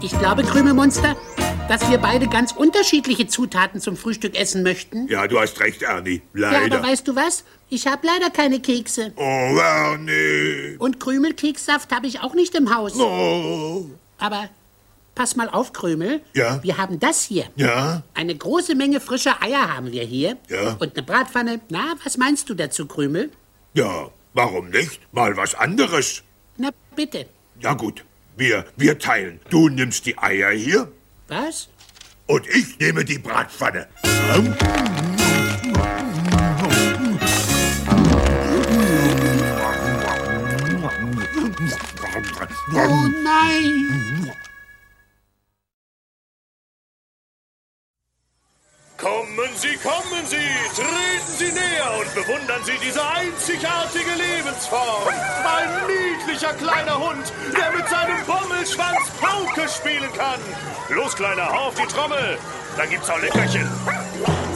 Ich glaube, Krümelmonster, dass wir beide ganz unterschiedliche Zutaten zum Frühstück essen möchten. Ja, du hast recht, Ernie. Leider. Ja, aber weißt du was? Ich habe leider keine Kekse. Oh, Ernie. Und Krümelkekssaft habe ich auch nicht im Haus. Oh. Aber pass mal auf, Krümel. Ja? Wir haben das hier. Ja? Eine große Menge frischer Eier haben wir hier. Ja? Und eine Bratpfanne. Na, was meinst du dazu, Krümel? Ja, warum nicht? Mal was anderes. Na, bitte. Ja gut, wir teilen. Du nimmst die Eier hier Was? und ich nehme die Bratpfanne. Oh nein! Kommen Sie, treten Sie näher und bewundern Sie diese einzigartige Lebensform. Ein niedlicher kleiner Hund, der mit seinem Bommelschwanz Pauke spielen kann. Los, Kleiner, hau auf die Trommel, da gibt's auch Leckerchen.